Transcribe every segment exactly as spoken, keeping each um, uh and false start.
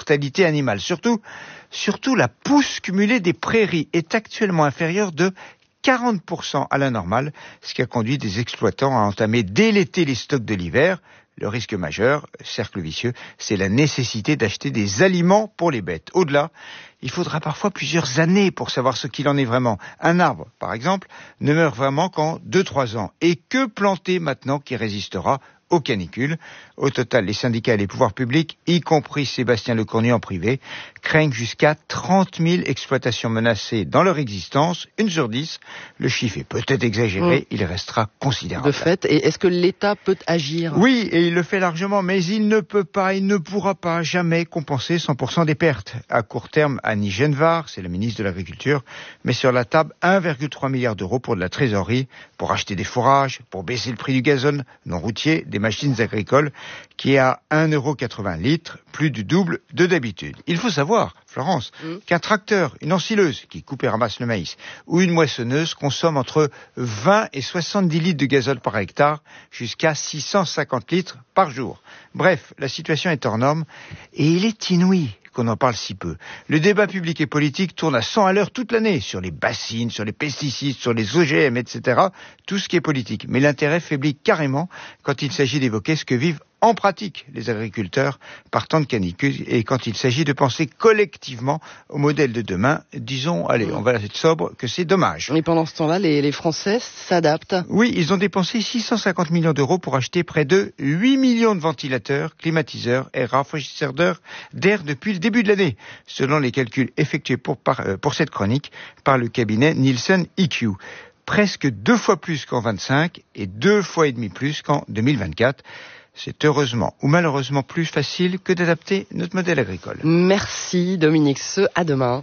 mortalité animale. Surtout, surtout la pousse cumulée des prairies est actuellement inférieure de quarante pour cent à la normale, ce qui a conduit des exploitants à entamer dès l'été les stocks de l'hiver. Le risque majeur, cercle vicieux, c'est la nécessité d'acheter des aliments pour les bêtes. Au-delà, il faudra parfois plusieurs années pour savoir ce qu'il en est vraiment. Un arbre, par exemple, ne meurt vraiment qu'en deux à trois ans. Et que planter maintenant qui résistera aux canicules? Au total, les syndicats et les pouvoirs publics, y compris Sébastien Lecornu en privé, craignent jusqu'à trente mille exploitations menacées dans leur existence, une sur dix. Le chiffre est peut-être exagéré, mmh. il restera considérable. De fait, et est-ce que l'État peut agir? Oui, et il le fait largement, mais il ne peut pas, il ne pourra pas jamais compenser cent pour cent des pertes. À court terme, Annie Genevard, c'est la ministre de l'Agriculture, met sur la table un virgule trois milliard d'euros pour de la trésorerie, pour acheter des fourrages, pour baisser le prix du gazole non routier, des machines agricoles, qui est à un euro quatre-vingts litre, plus du double de d'habitude. Il faut savoir, Florence, mmh. qu'un tracteur, une ensileuse qui coupe et ramasse le maïs, ou une moissonneuse consomme entre vingt et soixante-dix litres de gazole par hectare, jusqu'à six cent cinquante litres par jour. Bref, la situation est hors norme, et il est inouï qu'on en parle si peu. Le débat public et politique tourne à cent à l'heure toute l'année, sur les bassines, sur les pesticides, sur les O G M, et cetera, tout ce qui est politique. Mais l'intérêt faiblit carrément quand il s'agit d'évoquer ce que vivent en pratique les agriculteurs par temps de canicule, et quand il s'agit de penser collectivement au modèle de demain, disons, allez, on va être sobre, que c'est dommage. Et pendant ce temps-là, les, les Français s'adaptent. Oui, ils ont dépensé six cent cinquante millions d'euros pour acheter près de huit millions de ventilateurs, climatiseurs et rafraîchisseurs d'air depuis le début de l'année, selon les calculs effectués pour, par, euh, pour cette chronique par le cabinet Nielsen E Q. Presque deux fois plus qu'en vingt-cinq et deux fois et demi plus qu'en deux mille vingt-quatre. C'est heureusement ou malheureusement plus facile que d'adapter notre modèle agricole. Merci Dominique Seux, à demain.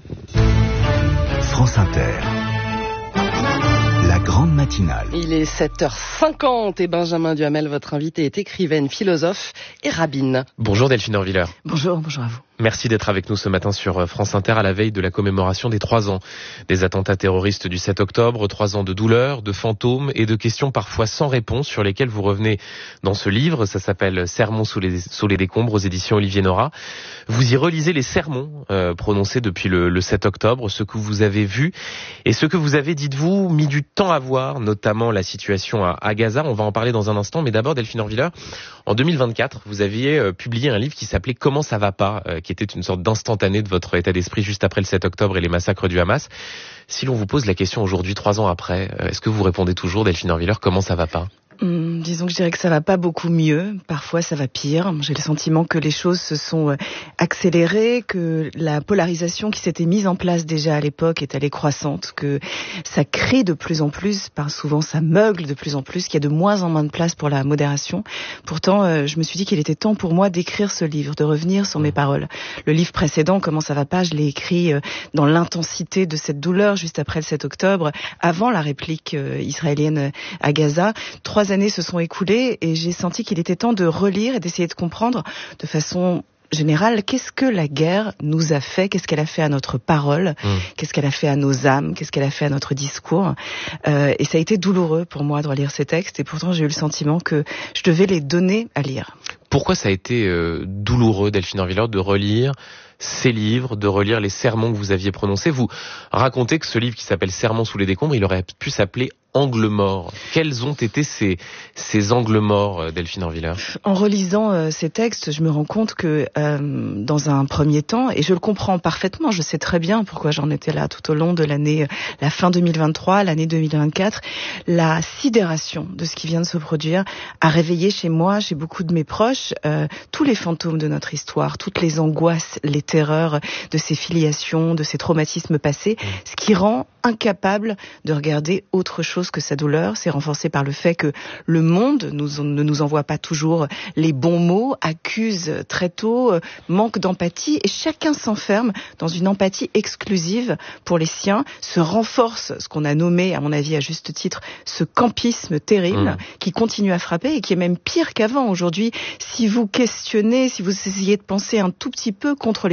France Inter. La grande matinale. Il est sept heures cinquante et Benjamin Duhamel, votre invité, est écrivaine, philosophe et rabbine. Bonjour Delphine Orviller. Bonjour, bonjour à vous. Merci d'être avec nous ce matin sur France Inter à la veille de la commémoration des trois ans des attentats terroristes du sept octobre. Trois ans de douleur, de fantômes et de questions parfois sans réponse sur lesquelles vous revenez dans ce livre. Ça s'appelle Sermons sous les, sous les décombres aux éditions Olivier Nora. Vous y relisez les sermons euh, prononcés depuis le, le sept octobre, ce que vous avez vu et ce que vous avez, dites-vous, mis du temps à voir, notamment la situation à, à Gaza. On va en parler dans un instant, mais d'abord Delphine Orviller, en deux mille vingt-quatre, vous aviez euh, publié un livre qui s'appelait Comment ça va pas euh, qui était une sorte d'instantané de votre état d'esprit juste après le sept octobre et les massacres du Hamas. Si l'on vous pose la question aujourd'hui, trois ans après, est-ce que vous répondez toujours, Delphine Orviller, comment ça va pas ? Hum, disons que je dirais que ça va pas beaucoup mieux. Parfois, ça va pire. J'ai le sentiment que les choses se sont accélérées, que la polarisation qui s'était mise en place déjà à l'époque est allée croissante, que ça crie de plus en plus, par souvent ça meugle de plus en plus, qu'il y a de moins en moins de place pour la modération. Pourtant, euh, je me suis dit qu'il était temps pour moi d'écrire ce livre, de revenir sur mes paroles. Le livre précédent, Comment ça va pas, je l'ai écrit euh, dans l'intensité de cette douleur, juste après le sept octobre, avant la réplique euh, israélienne à Gaza. Trois années se sont écoulées et j'ai senti qu'il était temps de relire et d'essayer de comprendre de façon générale qu'est-ce que la guerre nous a fait, qu'est-ce qu'elle a fait à notre parole, mmh. qu'est-ce qu'elle a fait à nos âmes, qu'est-ce qu'elle a fait à notre discours. Euh, et ça a été douloureux pour moi de relire ces textes et pourtant j'ai eu le sentiment que je devais les donner à lire. Pourquoi ça a été euh, douloureux, Delphine Orviller, de relire ces livres, de relire les sermons que vous aviez prononcés? Vous racontez que ce livre qui s'appelle Sermons sous les décombres, il aurait pu s'appeler Angles morts. Quels ont été ces, ces angles morts, Delphine Orviller? En relisant euh, ces textes, je me rends compte que euh, dans un premier temps, et je le comprends parfaitement, je sais très bien pourquoi j'en étais là tout au long de l'année, euh, la fin deux mille vingt-trois, l'année deux mille vingt-quatre, la sidération de ce qui vient de se produire a réveillé chez moi, chez beaucoup de mes proches, euh, tous les fantômes de notre histoire, toutes les angoisses, les terreurs de ces filiations, de ces traumatismes passés, ce qui rend incapable de regarder autre chose que sa douleur. C'est renforcé par le fait que le monde nous, ne nous envoie pas toujours les bons mots, accuse très tôt, manque d'empathie et chacun s'enferme dans une empathie exclusive pour les siens, se renforce ce qu'on a nommé, à mon avis à juste titre, ce campisme terrible mmh. qui continue à frapper et qui est même pire qu'avant. Aujourd'hui, si vous questionnez, si vous essayez de penser un tout petit peu contre les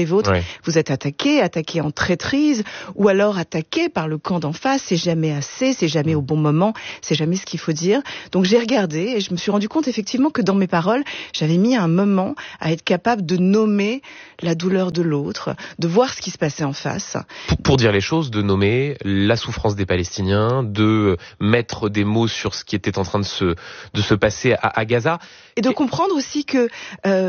les vôtres, ouais. vous êtes attaqué, attaqué en traîtrise, ou alors attaqué par le camp d'en face. C'est jamais assez, c'est jamais au bon moment, c'est jamais ce qu'il faut dire. Donc j'ai regardé et je me suis rendu compte effectivement que dans mes paroles, j'avais mis un moment à être capable de nommer la douleur de l'autre, de voir ce qui se passait en face. Pour, pour dire les choses, de nommer la souffrance des Palestiniens, de mettre des mots sur ce qui était en train de se, de se passer à, à Gaza. Et de comprendre aussi que... Euh,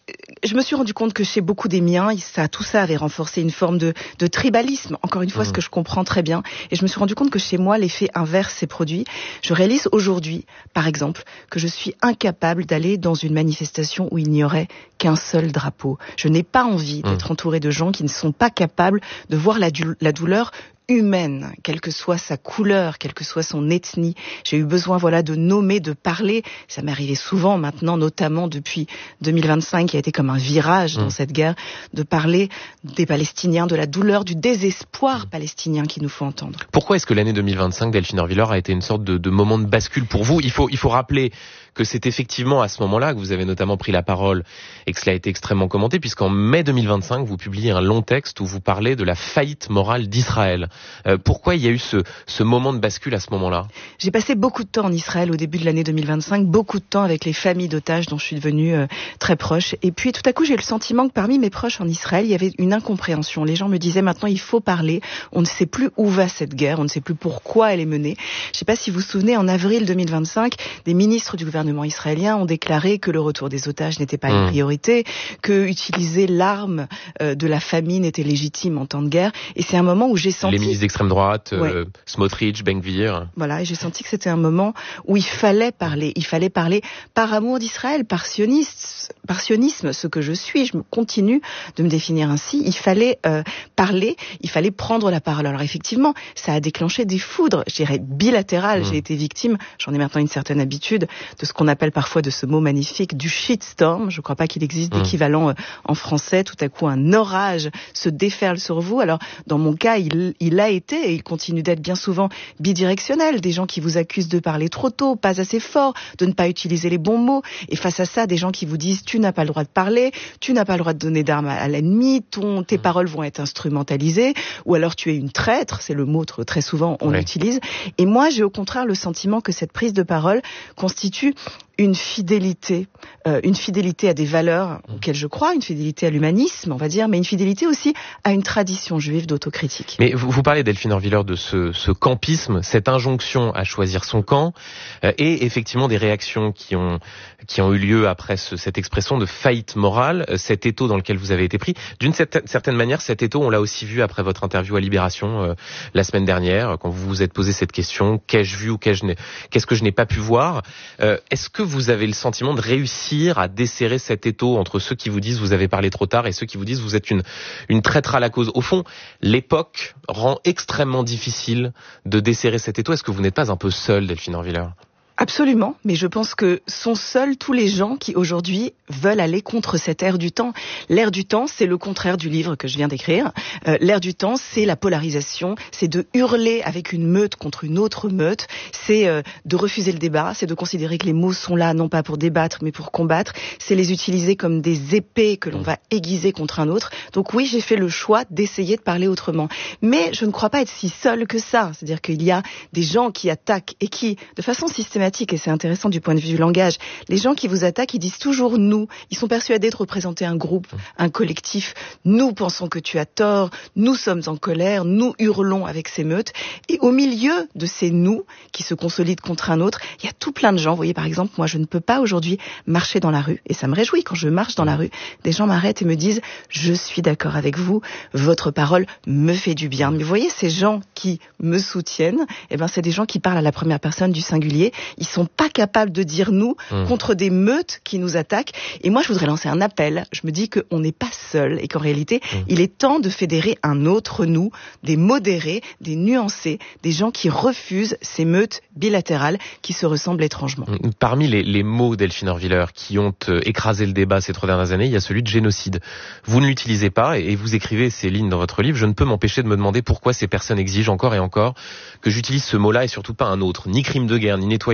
je me suis rendu compte que chez beaucoup des miens, ça, tout ça avait renforcé une forme de, de tribalisme. Encore une fois, mmh. ce que je comprends très bien. Et je me suis rendu compte que chez moi, l'effet inverse s'est produit. Je réalise aujourd'hui, par exemple, que je suis incapable d'aller dans une manifestation où il n'y aurait qu'un seul drapeau. Je n'ai pas envie d'être mmh. entourée de gens qui ne sont pas capables de voir la, du- la douleur humaine, quelle que soit sa couleur, quelle que soit son ethnie. J'ai eu besoin, voilà, de nommer, de parler. Ça m'est arrivé souvent maintenant, notamment depuis deux mille vingt-cinq, qui a été comme un virage mmh. dans cette guerre, de parler des Palestiniens, de la douleur, du désespoir mmh. palestinien qu'il nous faut entendre. Pourquoi est-ce que l'année deux mille vingt-cinq, Delphine Orviller, a été une sorte de, de moment de bascule pour vous ? Il faut, il faut rappeler que c'est effectivement à ce moment-là que vous avez notamment pris la parole et que cela a été extrêmement commenté, puisqu'en mai deux mille vingt-cinq, vous publiez un long texte où vous parlez de la faillite morale d'Israël. Euh, pourquoi il y a eu ce, ce moment de bascule à ce moment-là ? J'ai passé beaucoup de temps en Israël au début de l'année deux mille vingt-cinq, beaucoup de temps avec les familles d'otages dont je suis devenue euh, très proche. Et puis tout à coup, j'ai eu le sentiment que parmi mes proches en Israël, il y avait une incompréhension. Les gens me disaient maintenant, il faut parler. On ne sait plus où va cette guerre, on ne sait plus pourquoi elle est menée. Je ne sais pas si vous vous souvenez, en avril deux mille vingt-cinq, des ministres du gouvernement israélien ont déclaré que le retour des otages n'était pas mmh. une priorité, que utiliser l'arme euh, de la famine était légitime en temps de guerre. Et c'est un moment où j'ai senti... Les ministres d'extrême droite, ouais. euh, Smotrich, Ben-Gvir... Voilà, et j'ai senti que c'était un moment où il fallait parler. Il fallait parler par amour d'Israël, par sionisme, par sionisme, ce que je suis. Je continue de me définir ainsi. Il fallait euh, parler, il fallait prendre la parole. Alors effectivement, ça a déclenché des foudres, je dirais bilatérales. Mmh. J'ai été victime, j'en ai maintenant une certaine habitude, de ce qu'on appelle parfois de ce mot magnifique, du shitstorm. Je ne crois pas qu'il existe mmh. d'équivalent euh, en français. Tout à coup, un orage se déferle sur vous. Alors, dans mon cas, il, il a été et il continue d'être bien souvent bidirectionnel. Des gens qui vous accusent de parler trop tôt, pas assez fort, de ne pas utiliser les bons mots. Et face à ça, des gens qui vous disent tu n'as pas le droit de parler, tu n'as pas le droit de donner d'armes à, à l'ennemi, ton, tes mmh. paroles vont être instrumentalisées, ou alors tu es une traître, c'est le mot très souvent on ouais. utilise. Et moi, j'ai au contraire le sentiment que cette prise de parole constitue une fidélité, euh, une fidélité à des valeurs auxquelles je crois, une fidélité à l'humanisme, on va dire, mais une fidélité aussi à une tradition juive d'autocritique. Mais vous, vous parlez, Delphine Orviller, de ce, ce campisme, cette injonction à choisir son camp, euh, et effectivement des réactions qui ont, qui ont eu lieu après ce, cette expression de faillite morale, euh, cet étau dans lequel vous avez été pris. D'une certaine manière, cet étau, on l'a aussi vu après votre interview à Libération euh, la semaine dernière, quand vous vous êtes posé cette question, qu'ai-je vu ou qu'ai-je, qu'est-ce que je n'ai pas pu voir. euh, Est-ce que vous avez le sentiment de réussir à desserrer cet étau entre ceux qui vous disent vous avez parlé trop tard et ceux qui vous disent vous êtes une, une traître à la cause? Au fond, l'époque rend extrêmement difficile de desserrer cet étau. Est-ce que vous n'êtes pas un peu seul, Delphine Orviller? Absolument, mais je pense que sont seuls tous les gens qui aujourd'hui veulent aller contre cette ère du temps. L'ère du temps, c'est le contraire du livre que je viens d'écrire. Euh, l'ère du temps, c'est la polarisation, c'est de hurler avec une meute contre une autre meute, c'est euh, de refuser le débat, c'est de considérer que les mots sont là non pas pour débattre mais pour combattre, c'est les utiliser comme des épées que l'on va aiguiser contre un autre. Donc oui, j'ai fait le choix d'essayer de parler autrement. Mais je ne crois pas être si seule que ça. C'est-à-dire qu'il y a des gens qui attaquent et qui, de façon systématique, et c'est intéressant du point de vue du langage, les gens qui vous attaquent, ils disent toujours nous. Ils sont persuadés de représenter un groupe, un collectif. Nous pensons que tu as tort, nous sommes en colère, nous hurlons avec ces meutes. Et au milieu de ces nous qui se consolident contre un autre, il y a tout plein de gens. Vous voyez, par exemple, moi je ne peux pas aujourd'hui marcher dans la rue. Et ça me réjouit quand je marche dans la rue. Des gens m'arrêtent et me disent je suis d'accord avec vous, votre parole me fait du bien. Mais vous voyez, ces gens qui me soutiennent, eh ben, c'est des gens qui parlent à la première personne du singulier. Ils sont pas capables de dire nous mmh. contre des meutes qui nous attaquent. Et moi, je voudrais lancer un appel. Je me dis qu'on n'est pas seul et qu'en réalité, mmh. il est temps de fédérer un autre nous, des modérés, des nuancés, des gens qui refusent ces meutes bilatérales qui se ressemblent étrangement. Parmi les, les mots, Delphine Orviller, qui ont écrasé le débat ces trois dernières années, il y a celui de génocide. Vous ne l'utilisez pas et vous écrivez ces lignes dans votre livre. Je ne peux m'empêcher de me demander pourquoi ces personnes exigent encore et encore que j'utilise ce mot-là et surtout pas un autre. Ni crime de guerre, ni nettoyage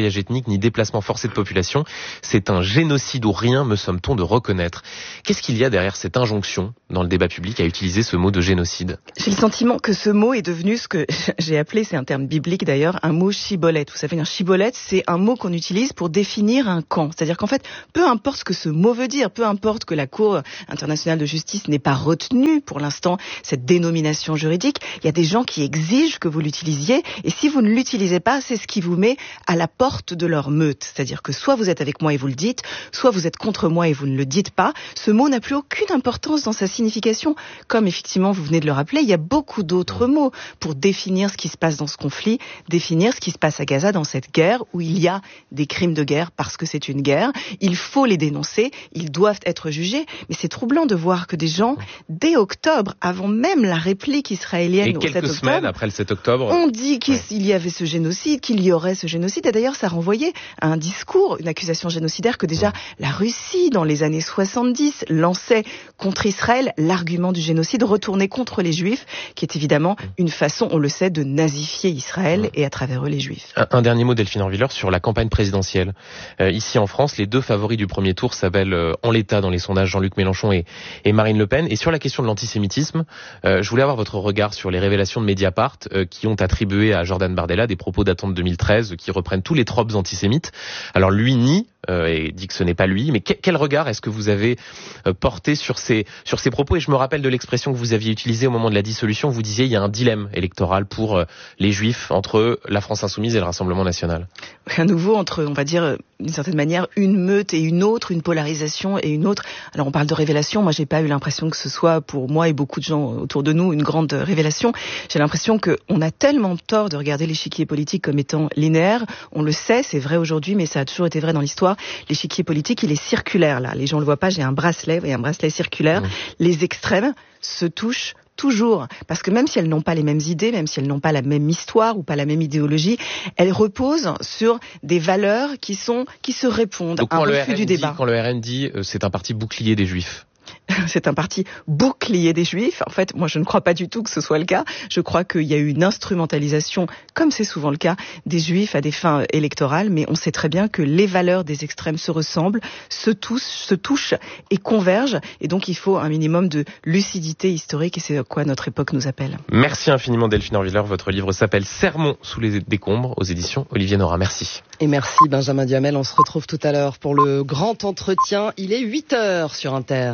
nettoyage ethnique ni déplacement forcé de population. C'est un génocide ou rien, me somme-t-on de reconnaître. Qu'est-ce qu'il y a derrière cette injonction dans le débat public à utiliser ce mot de génocide? J'ai le sentiment que ce mot est devenu ce que j'ai appelé, c'est un terme biblique d'ailleurs, un mot chibolette. Vous savez, un chibolette, c'est un mot qu'on utilise pour définir un camp. C'est-à-dire qu'en fait, peu importe ce que ce mot veut dire, peu importe que la Cour internationale de justice n'ait pas retenu pour l'instant cette dénomination juridique, il y a des gens qui exigent que vous l'utilisiez, et si vous ne l'utilisez pas, c'est ce qui vous met à la porte de leur meute. C'est-à-dire que soit vous êtes avec moi et vous le dites, soit vous êtes contre moi et vous ne le dites pas. Ce mot n'a plus aucune importance dans sa signification. Comme effectivement, vous venez de le rappeler, il y a beaucoup d'autres mots pour définir ce qui se passe dans ce conflit, définir ce qui se passe à Gaza dans cette guerre où il y a des crimes de guerre parce que c'est une guerre. Il faut les dénoncer, ils doivent être jugés, mais c'est troublant de voir que des gens, dès octobre, avant même la réplique israélienne et au sept octobre, quelques semaines après le sept octobre, on dit qu'il ouais. y avait ce génocide, qu'il y aurait ce génocide, et d'ailleurs ça renvoyait à un discours, une accusation génocidaire que déjà la Russie, dans les années soixante-dix, lançait contre Israël, l'argument du génocide retourné contre les Juifs, qui est évidemment une façon, on le sait, de nazifier Israël et à travers eux les Juifs. Un, un dernier mot, Delphine Orviller, sur la campagne présidentielle. Euh, ici en France, les deux favoris du premier tour s'appellent euh, en l'état dans les sondages Jean-Luc Mélenchon et, et Marine Le Pen. Et sur la question de l'antisémitisme, euh, je voulais avoir votre regard sur les révélations de Mediapart euh, qui ont attribué à Jordan Bardella des propos datant de deux mille treize qui reprennent tous les tropes antisémites. Alors lui nie euh, et dit que ce n'est pas lui, mais que, quel regard est-ce que vous avez euh, porté sur ces, sur ces propos? Et je me rappelle de l'expression que vous aviez utilisée au moment de la dissolution, vous disiez il y a un dilemme électoral pour euh, les Juifs entre la France Insoumise et le Rassemblement National. À nouveau, entre, on va dire, d'une certaine manière, une meute et une autre, une polarisation et une autre. Alors on parle de révélation, moi j'ai pas eu l'impression que ce soit pour moi et beaucoup de gens autour de nous une grande révélation. J'ai l'impression qu'on a tellement tort de regarder l'échiquier politique comme étant linéaire. On le sait, c'est vrai aujourd'hui, mais ça a toujours été vrai dans l'histoire. L'échiquier politique, il est circulaire là. Les gens le voient pas, j'ai un bracelet, et un bracelet circulaire. Mmh. Les extrêmes se touchent toujours, parce que même si elles n'ont pas les mêmes idées, même si elles n'ont pas la même histoire ou pas la même idéologie, elles reposent sur des valeurs qui sont qui se répondent. Donc, un quand refus le du débat. Dit, quand le R N dit euh, c'est un parti bouclier des Juifs. C'est un parti bouclier des Juifs. En fait, moi, je ne crois pas du tout que ce soit le cas. Je crois qu'il y a eu une instrumentalisation, comme c'est souvent le cas, des Juifs à des fins électorales. Mais on sait très bien que les valeurs des extrêmes se ressemblent, se touchent, se touchent et convergent. Et donc, il faut un minimum de lucidité historique. Et c'est à quoi notre époque nous appelle. Merci infiniment, Delphine Orviller. Votre livre s'appelle Sermon sous les décombres aux éditions Olivier Nora. Merci. Et merci, Benjamin Duhamel. On se retrouve tout à l'heure pour le grand entretien. Il est huit heures sur Inter.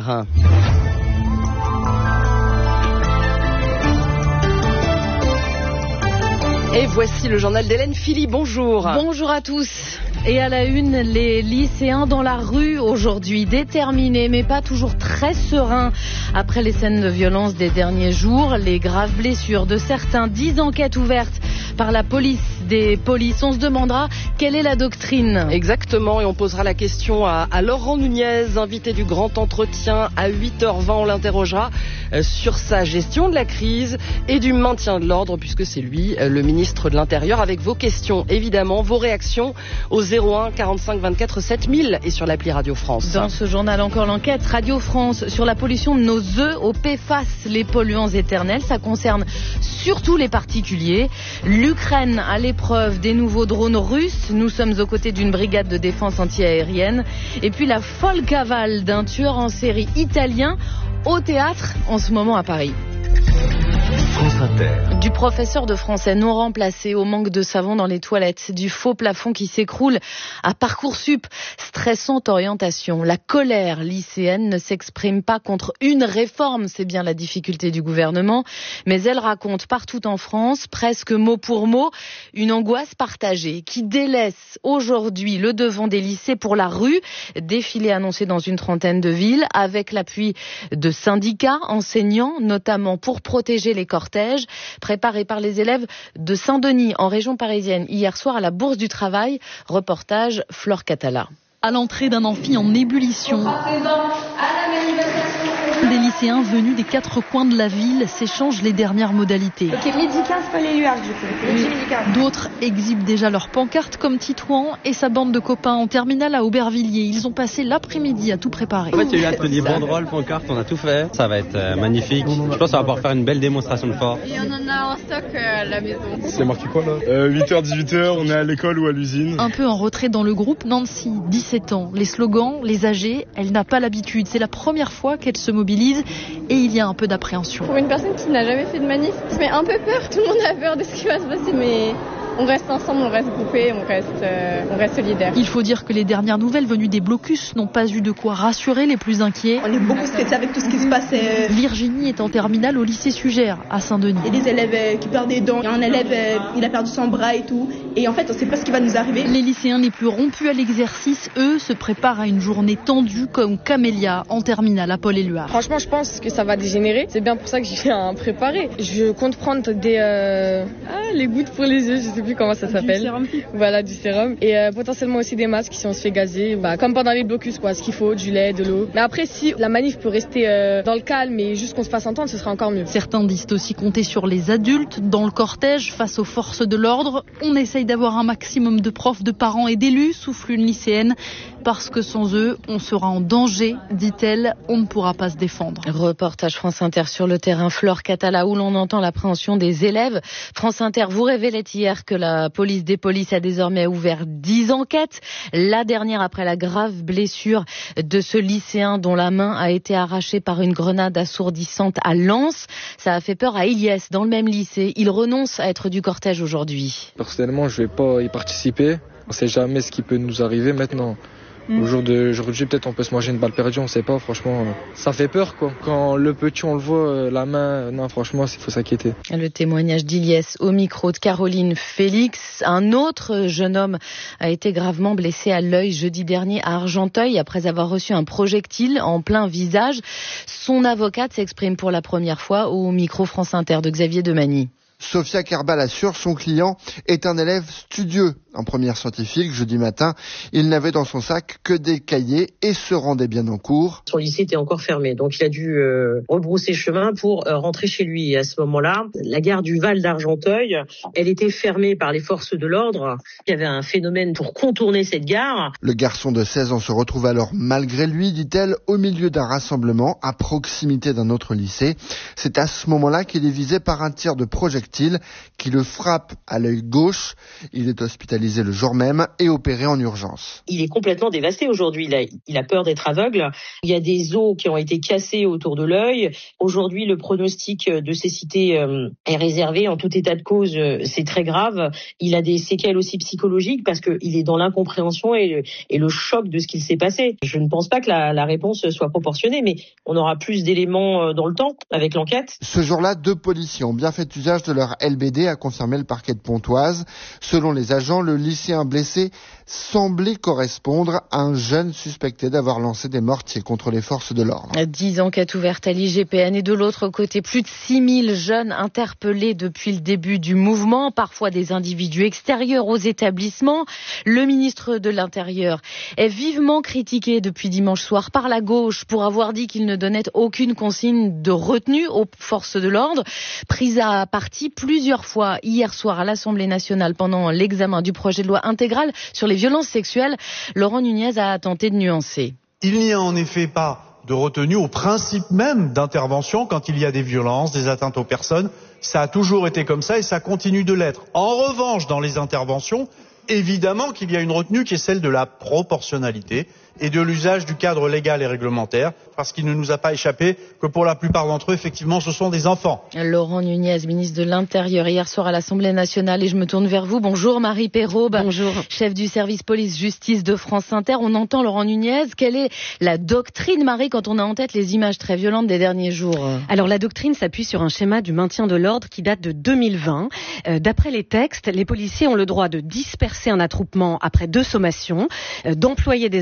Et voici le journal d'Hélène Philly. Bonjour. Bonjour à tous. Et à la une, les lycéens dans la rue aujourd'hui, déterminés mais pas toujours très sereins. Après les scènes de violence des derniers jours, les graves blessures de certains, dix enquêtes ouvertes par la police des polices. On se demandera quelle est la doctrine. Exactement, et on posera la question à, à Laurent Nunez, invité du grand entretien à huit heures vingt. On l'interrogera euh, sur sa gestion de la crise et du maintien de l'ordre, puisque c'est lui, euh, le ministre de l'Intérieur, avec vos questions, évidemment, vos réactions au zéro un quarante-cinq vingt-quatre sept mille et sur l'appli Radio France. Dans ce journal, encore l'enquête Radio France sur la pollution de nos œufs au P F A S, les polluants éternels. Ça concerne surtout les particuliers. L'Ukraine à l'épreuve des nouveaux drones russes. Nous sommes aux côtés d'une brigade de défense antiaérienne. Et puis la folle cavale d'un tueur en série italien au théâtre en ce moment à Paris. France Inter. Du professeur de français non remplacé au manque de savon dans les toilettes, du faux plafond qui s'écroule à Parcoursup, stressante orientation. La colère lycéenne ne s'exprime pas contre une réforme, c'est bien la difficulté du gouvernement, mais elle raconte partout en France, presque mot pour mot, une angoisse partagée qui délaisse aujourd'hui le devant des lycées pour la rue. Défilé annoncé dans une trentaine de villes avec l'appui de syndicats enseignants, notamment pour protéger les cortèges, préparés par les élèves de Saint-Denis en région parisienne hier soir à la Bourse du Travail. Reportage Flore Catala. À l'entrée d'un amphi en ébullition, Des lycéens venus des quatre coins de la ville s'échangent les dernières modalités. Ok, midi quinze, Paul-Éluard du coup. Midi, midi quinze. D'autres exhibent déjà leurs pancartes comme Titouan et sa bande de copains en terminale à Aubervilliers. Ils ont passé l'après-midi à tout préparer. En fait, il y a eu atelier banderole, pancarte, on a tout fait. Ça va être euh, magnifique. Je pense qu'on va pouvoir faire une belle démonstration de force. Et on en a en stock euh, à la maison. C'est marqué quoi là euh, huit heures dix-huit heures, on est à l'école ou à l'usine. Un peu en retrait dans le groupe, Nancy, dix-sept ans. Les slogans, les âgés, elle n'a pas l'habitude. C'est la première fois qu'elle se mobilise et il y a un peu d'appréhension. Pour une personne qui n'a jamais fait de manif, ça fait un peu peur. Tout le monde a peur de ce qui va se passer, mais on reste ensemble, on reste groupés, on reste, euh, on reste solidaires. Il faut dire que les dernières nouvelles venues des blocus n'ont pas eu de quoi rassurer les plus inquiets. On est beaucoup stressés avec tout ce qui se passe. Euh... Virginie est en terminale au lycée Sugère à Saint-Denis. Il y a des élèves euh, qui perdent des dents, il y a un élève, euh, il a perdu son bras et tout. Et en fait, on ne sait pas ce qui va nous arriver. Les lycéens les plus rompus à l'exercice, eux, se préparent à une journée tendue comme Camélia en terminale à Paul-Éluard. Franchement, je pense que ça va dégénérer. C'est bien pour ça que j'ai un préparé. Je compte prendre des euh... ah, les gouttes pour les yeux, je sais plus comment ça s'appelle. Du sérum. Voilà, du sérum. Et euh, potentiellement aussi des masques si on se fait gazer. Bah, comme pendant les blocus, quoi. Ce qu'il faut, du lait, de l'eau. Mais après, si la manif peut rester euh, dans le calme et juste qu'on se fasse entendre, ce sera encore mieux. Certains disent aussi compter sur les adultes dans le cortège face aux forces de l'ordre. On essaye d'avoir un maximum de profs, de parents et d'élus, souffle une lycéenne, parce que sans eux, on sera en danger, dit-elle, on ne pourra pas se défendre. Reportage France Inter sur le terrain Flore Catala où l'on entend l'appréhension des élèves. France Inter vous révélait hier que la police des polices a désormais ouvert dix enquêtes. La dernière après la grave blessure de ce lycéen dont la main a été arrachée par une grenade assourdissante à Lens. Ça a fait peur à Ilyes, dans le même lycée. Il renonce à être du cortège aujourd'hui. Personnellement, je ne vais pas y participer. On ne sait jamais ce qui peut nous arriver maintenant. Mmh. Au jour d'aujourd'hui, peut-être on peut se manger une balle perdue, on ne sait pas, franchement. Ça fait peur, quoi. Quand le petit, on le voit, la main, non, franchement, il faut s'inquiéter. Le témoignage d'Ilyes au micro de Caroline Félix. Un autre jeune homme a été gravement blessé à l'œil jeudi dernier à Argenteuil après avoir reçu un projectile en plein visage. Son avocate s'exprime pour la première fois au micro France Inter de Xavier Demagny. Sophia Kerbal assure son client est un élève studieux. En première scientifique, jeudi matin, il n'avait dans son sac que des cahiers et se rendait bien en cours. Son lycée était encore fermé, donc il a dû euh, rebrousser chemin pour euh, rentrer chez lui. Et à ce moment-là, la gare du Val d'Argenteuil, elle était fermée par les forces de l'ordre. Il y avait un phénomène pour contourner cette gare. Le garçon de seize ans se retrouve alors malgré lui, dit-elle, au milieu d'un rassemblement à proximité d'un autre lycée. C'est à ce moment-là qu'il est visé par un tir de projectile qui le frappe à l'œil gauche. Il est hospitalisé le jour même et opéré en urgence. Il est complètement dévasté aujourd'hui. Il a, il a peur d'être aveugle. Il y a des os qui ont été cassés autour de l'œil. Aujourd'hui, le pronostic de cécité euh, est réservé. En tout état de cause, euh, c'est très grave. Il a des séquelles aussi psychologiques parce qu'il est dans l'incompréhension et le, et le choc de ce qu'il s'est passé. Je ne pense pas que la, la réponse soit proportionnée, mais on aura plus d'éléments dans le temps avec l'enquête. Ce jour-là, deux policiers ont bien fait usage de leur L B D, a confirmé le parquet de Pontoise. Selon les agents, le lycéen blessé semblait correspondre à un jeune suspecté d'avoir lancé des mortiers contre les forces de l'ordre. Dix enquêtes ouvertes à l'I G P N et de l'autre côté, plus de six mille jeunes interpellés depuis le début du mouvement, parfois des individus extérieurs aux établissements. Le ministre de l'Intérieur est vivement critiqué depuis dimanche soir par la gauche pour avoir dit qu'il ne donnait aucune consigne de retenue aux forces de l'ordre, prise à partie plusieurs fois hier soir à l'Assemblée nationale pendant l'examen du projet de loi intégral sur les violences sexuelles. Laurent Nunez a tenté de nuancer. Il n'y a en effet pas de retenue au principe même d'intervention quand il y a des violences, des atteintes aux personnes. Ça a toujours été comme ça et ça continue de l'être. En revanche, dans les interventions, évidemment qu'il y a une retenue qui est celle de la proportionnalité et de l'usage du cadre légal et réglementaire, parce qu'il ne nous a pas échappé que pour la plupart d'entre eux, effectivement, ce sont des enfants. Laurent Nunez, ministre de l'Intérieur, hier soir à l'Assemblée nationale, et je me tourne vers vous. Bonjour Marie Perrault. Bonjour. Chef du service police-justice de France Inter. On entend Laurent Nunez. Quelle est la doctrine, Marie, quand on a en tête les images très violentes des derniers jours? Alors la doctrine s'appuie sur un schéma du maintien de l'ordre qui date de deux mille vingt. Euh, d'après les textes, les policiers ont le droit de disperser un attroupement après deux sommations, euh, d'employer des armes de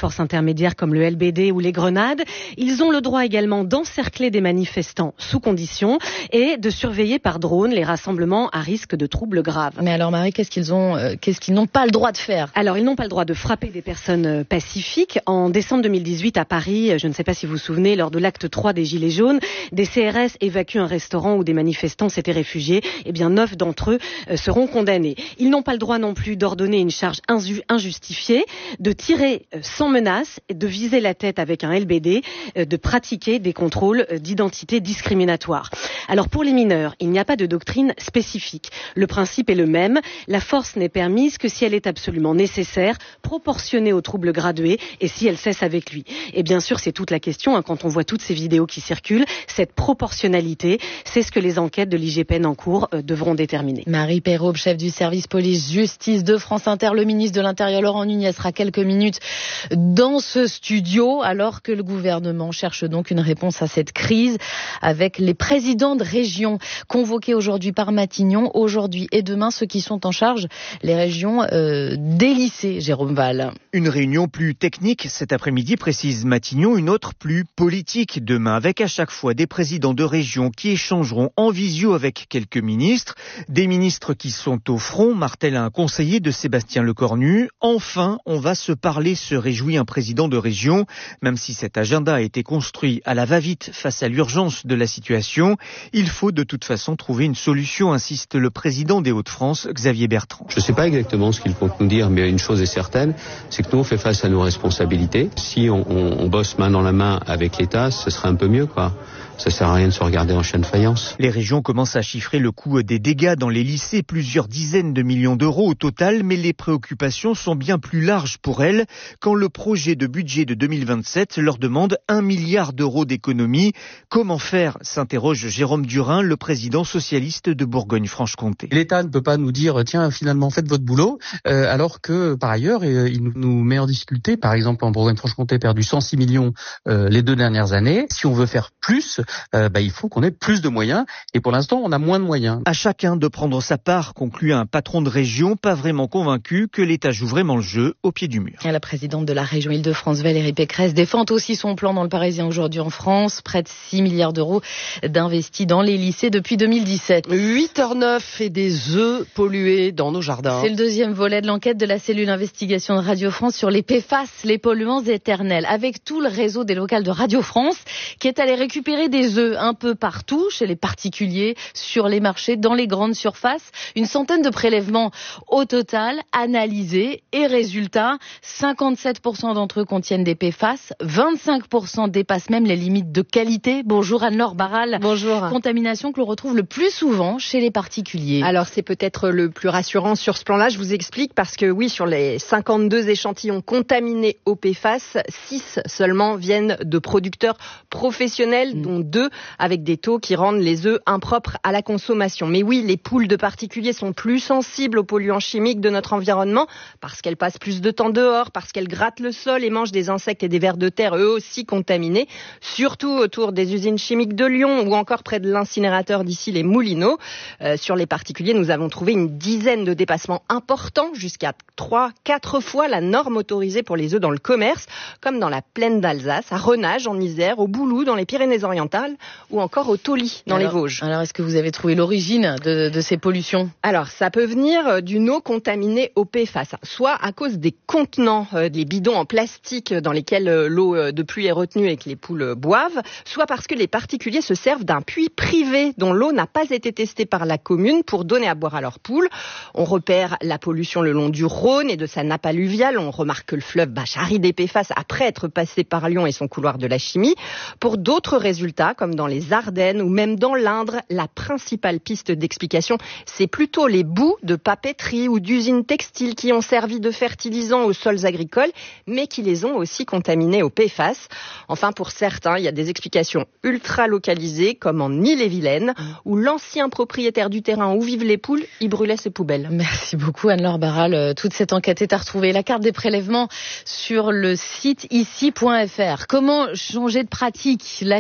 forces intermédiaires comme le L B D ou les grenades. Ils ont le droit également d'encercler des manifestants sous condition et de surveiller par drone les rassemblements à risque de troubles graves. Mais alors Marie, qu'est-ce qu'ils ont, euh, qu'est-ce qu'ils n'ont pas le droit de faire? Alors ils n'ont pas le droit de frapper des personnes pacifiques. En décembre deux mille dix-huit à Paris, je ne sais pas si vous vous souvenez, lors de l'acte trois des Gilets jaunes, des C R S évacuent un restaurant où des manifestants s'étaient réfugiés. Eh bien neuf d'entre eux euh, seront condamnés. Ils n'ont pas le droit non plus d'ordonner une charge injustifiée, de tirer euh, sans menace, de viser la tête avec un L B D, euh, de pratiquer des contrôles euh, d'identité discriminatoires. Alors pour les mineurs, il n'y a pas de doctrine spécifique. Le principe est le même. La force n'est permise que si elle est absolument nécessaire, proportionnée aux troubles gradués et si elle cesse avec lui. Et bien sûr, c'est toute la question hein, quand on voit toutes ces vidéos qui circulent. Cette proportionnalité, c'est ce que les enquêtes de l'I G P N en cours euh, devront déterminer. Marie Perrault, chef du service police-justice de France Inter, le ministre de l'Intérieur Laurent Nunez sera quelques minutes dans ce studio alors que le gouvernement cherche donc une réponse à cette crise avec les présidents de régions convoqués aujourd'hui par Matignon, aujourd'hui et demain, ceux qui sont en charge, les régions euh, des lycées, Jérôme Val. Une réunion plus technique cet après-midi, précise Matignon, une autre plus politique demain, avec à chaque fois des présidents de régions qui échangeront en visio avec quelques ministres, des ministres qui sont au front, martèle un conseiller de Sébastien Lecornu. Enfin, on va se parler, se réjouit un président de région, même si cet agenda a été construit à la va-vite face à l'urgence de la situation. Il faut de toute façon trouver une solution, insiste le président des Hauts-de-France, Xavier Bertrand. Je ne sais pas exactement ce qu'il compte nous dire, mais une chose est certaine, c'est que nous on fait face à nos responsabilités. Si on, on, on bosse main dans la main avec l'État, ce serait un peu mieux, quoi. Ça sert à rien de se regarder en chaîne faïence. Les régions commencent à chiffrer le coût des dégâts dans les lycées, plusieurs dizaines de millions d'euros au total, mais les préoccupations sont bien plus larges pour elles quand le projet de budget de deux mille vingt-sept leur demande un milliard d'euros d'économies. Comment faire, s'interroge Jérôme Durin, le président socialiste de Bourgogne-Franche-Comté. L'État ne peut pas nous dire tiens finalement faites votre boulot, euh, alors que par ailleurs euh, il nous met en difficulté. Par exemple en Bourgogne-Franche-Comté perdu cent six millions euh, les deux dernières années. Si on veut faire plus, Euh, bah, il faut qu'on ait plus de moyens et pour l'instant on a moins de moyens. À chacun de prendre sa part, conclut un patron de région pas vraiment convaincu que l'État joue vraiment le jeu au pied du mur. Et la présidente de la région Île-de-France, Valérie Pécresse, défend aussi son plan dans le Parisien aujourd'hui en France, près de six milliards d'euros d'investis dans les lycées depuis deux mille dix-sept. huit heures neuf et des œufs pollués dans nos jardins. C'est le deuxième volet de l'enquête de la cellule investigation de Radio France sur les P F A S, les polluants éternels, avec tout le réseau des locales de Radio France qui est allé récupérer des œufs un peu partout, chez les particuliers, sur les marchés, dans les grandes surfaces. Une centaine de prélèvements au total, analysés. Et résultat, cinquante-sept pour cent d'entre eux contiennent des P F A S, vingt-cinq pour cent dépassent même les limites de qualité. Bonjour Anne-Laure Barral. Bonjour. Contamination que l'on retrouve le plus souvent chez les particuliers. Alors c'est peut-être le plus rassurant sur ce plan-là, je vous explique, parce que oui, sur les cinquante-deux échantillons contaminés au P F A S, six seulement viennent de producteurs professionnels, mmh. dont deux avec des taux qui rendent les œufs impropres à la consommation. Mais oui, les poules de particuliers sont plus sensibles aux polluants chimiques de notre environnement parce qu'elles passent plus de temps dehors, parce qu'elles grattent le sol et mangent des insectes et des vers de terre eux aussi contaminés, surtout autour des usines chimiques de Lyon ou encore près de l'incinérateur d'ici les Moulineaux. Euh, sur les particuliers, nous avons trouvé une dizaine de dépassements importants, jusqu'à trois, quatre fois la norme autorisée pour les œufs dans le commerce, comme dans la plaine d'Alsace, à Renage en Isère, au Boulou dans les Pyrénées-Orientales ou encore au Tauly dans alors, les Vosges. Alors est-ce que vous avez trouvé l'origine de, de ces pollutions ? Alors ça peut venir d'une eau contaminée au P F A S, soit à cause des contenants, euh, des bidons en plastique dans lesquels euh, l'eau de pluie est retenue et que les poules boivent, soit parce que les particuliers se servent d'un puits privé dont l'eau n'a pas été testée par la commune pour donner à boire à leurs poules. On repère la pollution le long du Rhône et de sa nappe alluviale. On remarque que le fleuve bah, charrie des P F A S après être passé par Lyon et son couloir de la chimie. Pour d'autres résultats, comme dans les Ardennes ou même dans l'Indre, la principale piste d'explication, c'est plutôt les boues de papeterie ou d'usines textiles qui ont servi de fertilisants aux sols agricoles, mais qui les ont aussi contaminés au P F A S. Enfin, pour certains, il y a des explications ultra localisées, comme en Ille-et-Vilaine, où l'ancien propriétaire du terrain où vivent les poules y brûlait ses poubelles. Merci beaucoup Anne-Laure Barral. Toute cette enquête est à retrouver. La carte des prélèvements sur le site ici point f r. Comment changer de pratique ? La question se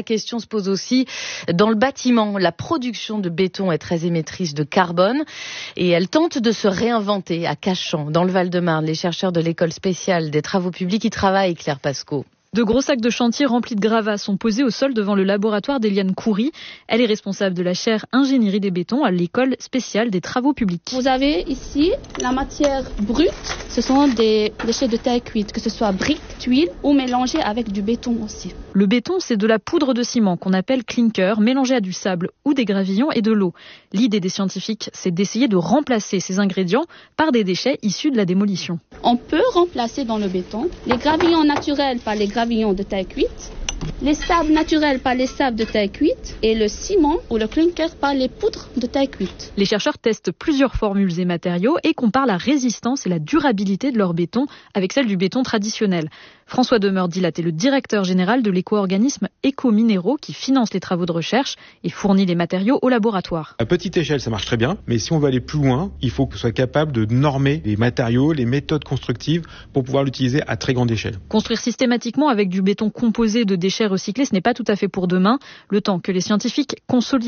pose aussi dans le bâtiment. La production de béton est très émettrice de carbone et elle tente de se réinventer à Cachan, dans le Val-de-Marne. Les chercheurs de l'école spéciale des travaux publics y travaillent, Claire Pasco. De gros sacs de chantier remplis de gravats sont posés au sol devant le laboratoire d'Eliane Khoury. Elle est responsable de la chaire ingénierie des bétons à l'école spéciale des travaux publics. Vous avez ici la matière brute. Ce sont des déchets de terre cuite, que ce soit briques, tuiles ou mélangés avec du béton aussi. Le béton, c'est de la poudre de ciment qu'on appelle clinker, mélangée à du sable ou des gravillons et de l'eau. L'idée des scientifiques, c'est d'essayer de remplacer ces ingrédients par des déchets issus de la démolition. On peut remplacer dans le béton les gravillons naturels par les gravillons de terre cuite, les sables naturels par les sables de terre cuite et le ciment ou le clinker par les poudres de terre cuite. Les chercheurs testent plusieurs formules et matériaux et comparent la résistance et la durabilité de leur béton avec celle du béton traditionnel. François Demeurdilat est le directeur général de l'éco-organisme Ecominéraux qui finance les travaux de recherche et fournit les matériaux au laboratoire. À petite échelle, ça marche très bien, mais si on veut aller plus loin, il faut qu'on soit capable de normer les matériaux, les méthodes constructives pour pouvoir l'utiliser à très grande échelle. Construire systématiquement avec du béton composé de déchets recyclés, ce n'est pas tout à fait pour demain, le temps que les scientifiques consolident